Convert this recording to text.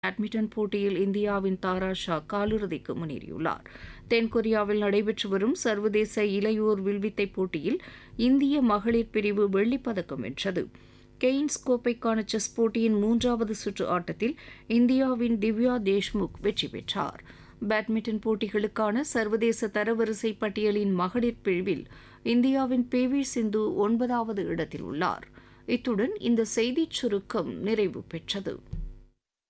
Badminton போட்டியில் இந்தியாவின் தாரா ஷா காலிறுதிக்கு முன்னேறியுள்ளார். தென்கொரியாவில் நடைபெற்று வரும் சர்வதேச இளையோர் வில்வித்தை போட்டியில் இந்திய மகளிர் பிரிவு வெள்ளிப்பதக்கம் வென்றது. கெய்ன்ஸ் கோப்பைக்கான செஸ் போட்டியின் 3வது சுற்று ஆட்டத்தில் இந்தியாவின் திவ்யா தேஷ்முக் வெற்றி பெற்றார். பேட்மிண்டன் போட்டிகளுக்கான சர்வதேச தரவரிசை பட்டியலின் மகளிர் பிரிவில் இந்தியாவின் பி.வி. சிந்து 9வது இடத்தில் உள்ளார். இத்துடன் இந்த செய்திச் சுருக்கம் நிறைவு பெற்றது.